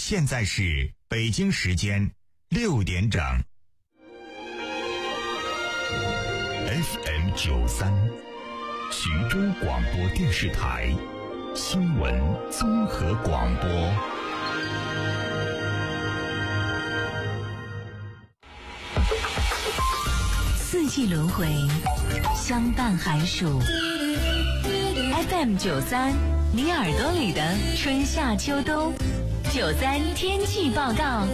现在是北京时间6点整。FM93，徐州广播电视台新闻综合广播。 四季轮回，相伴寒暑。FM93，你耳朵里的春夏秋冬。93天气报告，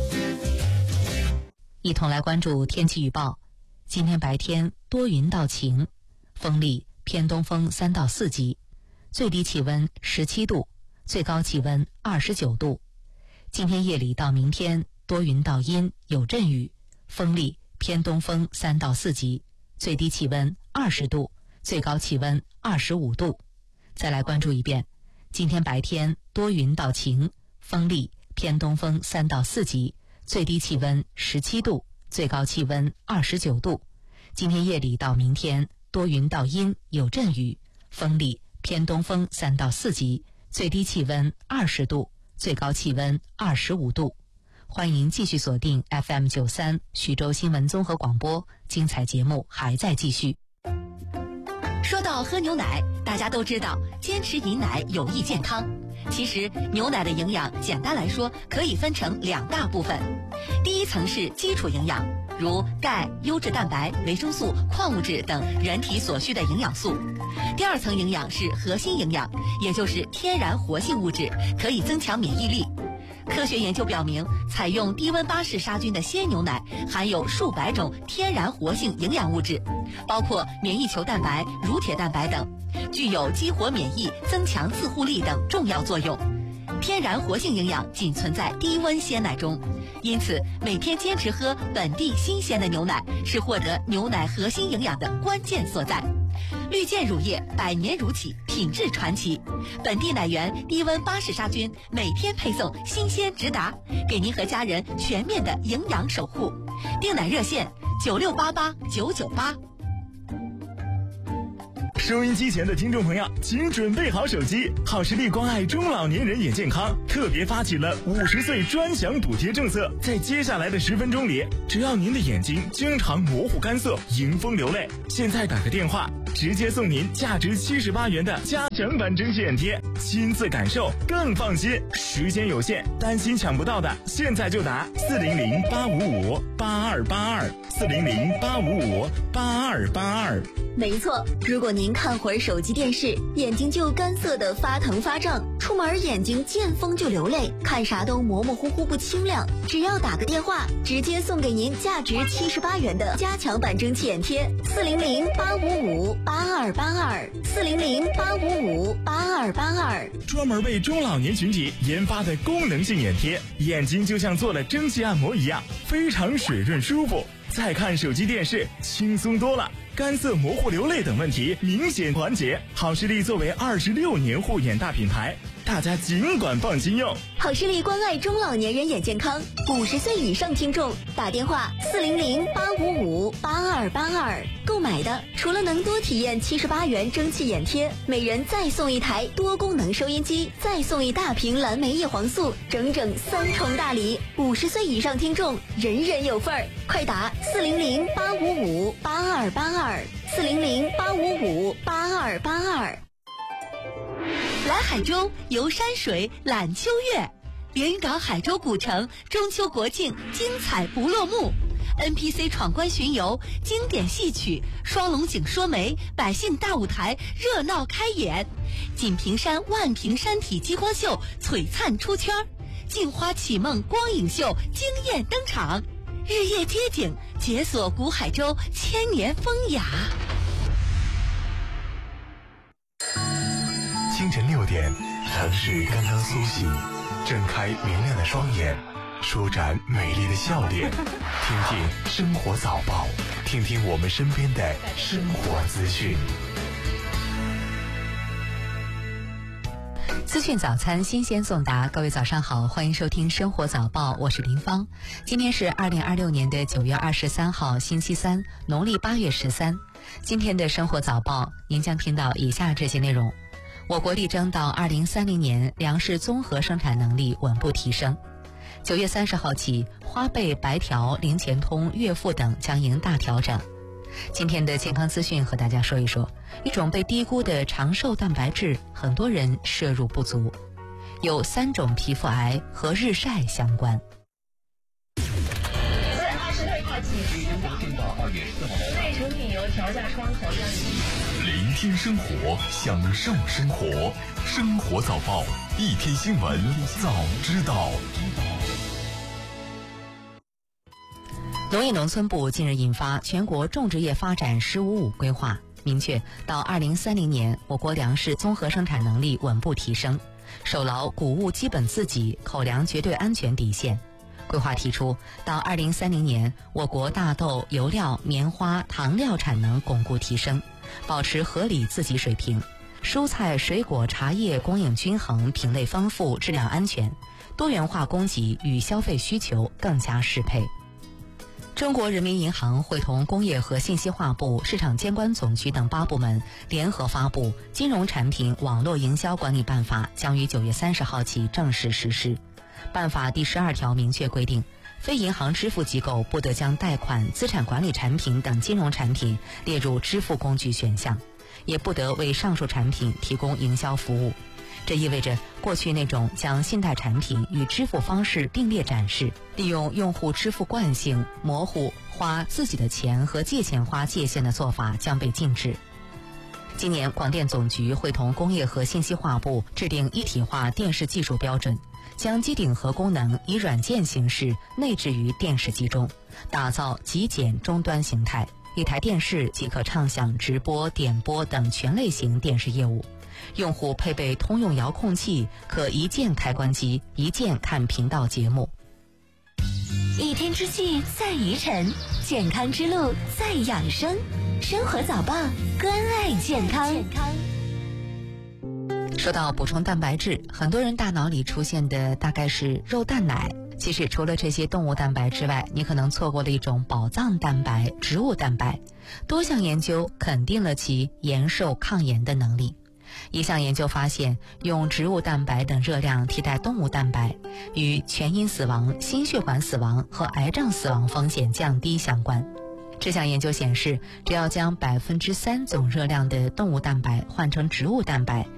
一同来关注天气预报。今天白天多云到晴，风力偏东风3到4级，最低气温17度，最高气温29度。今天夜里到明天多云到阴，有阵雨，风力偏东风3到4级，最低气温20度，最高气温25度。再来关注一遍，今天白天多云到晴，风力偏东风3到4级，最低气温17度，最高气温29度。今天夜里到明天多云到阴，有阵雨，风力偏东风3到4级，最低气温20度，最高气温25度。欢迎继续锁定 FM93 徐州新闻综合广播，精彩节目还在继续。 说到喝牛奶，大家都知道坚持饮奶有益健康。其实牛奶的营养简单来说可以分成2大部分，第一层是基础营养，如钙、优质蛋白、维生素、矿物质等人体所需的营养素。第二层营养是核心营养，也就是天然活性物质，可以增强免疫力。科学研究表明，采用低温巴氏杀菌的鲜牛奶含有数百种天然活性营养物质，包括免疫球蛋白、乳铁蛋白等，具有激活免疫、增强自护力等重要作用。天然活性营养仅存在低温鲜奶中，因此每天坚持喝本地新鲜的牛奶是获得牛奶核心营养的关键所在。绿箭乳业100年如起，品质传奇，本地奶源低温巴氏杀菌，每天配送新鲜直达，给您和家人全面的营养守护。订奶热线96889998。 收音机前的听众朋友，请准备好手机。好视力关爱中老年人眼健康特别发起了50岁专享补贴政策，在接下来的10分钟里，只要您的眼睛经常模糊干涩、迎风流泪，现在打个电话，直接送您价值78元的加强版蒸汽眼贴，亲自感受更放心。时间有限，担心抢不到的，现在就打400-855-8282，400-855-8282。 没错，如果您看会儿手机电视，眼睛就干涩的发疼发胀，出门眼睛见风就流泪，看啥都模模糊糊不清亮，只要打个电话，直接送给您价值78元的加强版蒸汽眼贴，400-855-8282，400-855-8282， 专门为中老年群体研发的功能性眼贴，眼睛就像做了蒸汽按摩一样，非常水润舒服。再看手机电视轻松多了，干涩模糊流泪等问题明显缓解。好视力作为26年护眼大品牌，大家尽管放心用。 好视力关爱中老年人眼健康，50岁以上听众打电话400-855-8282，购买的除了能多体验78元蒸汽眼贴，每人再送一台多功能收音机，再送一大瓶蓝莓叶黄素，整整3重大礼。50岁以上听众人人有份儿，快打400-855-8282，400-855-8282。 来海州游山水览秋月，连云港海州古城中秋国庆精彩不落幕， NPC 闯关巡游，经典戏曲，双龙井说媒，百姓大舞台热闹开演，锦屏山万屏山体激光秀璀璨出圈，镜花启梦光影秀惊艳登场，日夜街景解锁古海州千年风雅。 清晨6点，城市刚刚苏醒，睁开明亮的双眼，舒展美丽的笑脸，听听生活早报，听听我们身边的生活资讯。 资讯早餐新鲜送达，各位早上好，欢迎收听生活早报，我是林芳。今天是2026年的9月23号星期三，农历8月13。今天的生活早报您将听到以下这些内容。 我国力争到2030年粮食综合生产能力稳步提升。9月30号起，花呗、白条、零钱通、月付等将迎大调整。今天的健康资讯和大家说一说，一种被低估的长寿蛋白质，很多人摄入不足。有3种皮肤癌和日晒相关。 26号起，内成品油调价窗口聆听生活，享受生活，生活早报，一天新闻早知道。 农业农村部近日印发全国种植业发展“15+5”规划，明确到2030年，我国粮食综合生产能力稳步提升，守牢谷物基本自给、口粮绝对安全底线。规划提出，到2030年，我国大豆、油料、棉花、糖料产能巩固提升，保持合理自给水平；蔬菜、水果、茶叶供应均衡、品类丰富、质量安全，多元化供给与消费需求更加适配。中国人民银行会同工业和信息化部、市场监管总局等8部门联合发布《金融产品网络营销管理办法》，将于9月30号起正式实施。办法第12条明确规定，非银行支付机构不得将贷款、资产管理产品等金融产品列入支付工具选项，也不得为上述产品提供营销服务。这意味着过去那种将信贷产品与支付方式并列展示，利用用户支付惯性模糊花自己的钱和借钱花界限的做法将被禁止。今年，广电总局会同工业和信息化部制定一体化电视技术标准，将机顶盒功能以软件形式内置于电视机中，打造极简终端形态，一台电视即可畅享直播、点播等全类型电视业务。用户配备通用遥控器，可一键开关机，一键看频道节目。 一天之计在于晨，健康之路在养生。生活早报，关爱健康。 说到补充蛋白质，很多人大脑里出现的大概是肉蛋奶。其实除了这些动物蛋白之外，你可能错过了一种宝藏蛋白——植物蛋白。多项研究肯定了其延寿抗炎的能力。一项研究发现，用植物蛋白等热量替代动物蛋白，与全因死亡、心血管死亡和癌症死亡风险降低相关。这项研究显示，只要将3%总热量的动物蛋白换成植物蛋白，